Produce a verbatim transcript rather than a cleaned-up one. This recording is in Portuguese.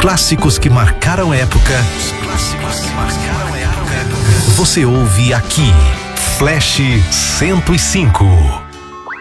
clássicos que marcaram época. Os clássicos que marcaram época. Você ouve aqui, Flash cento e cinco.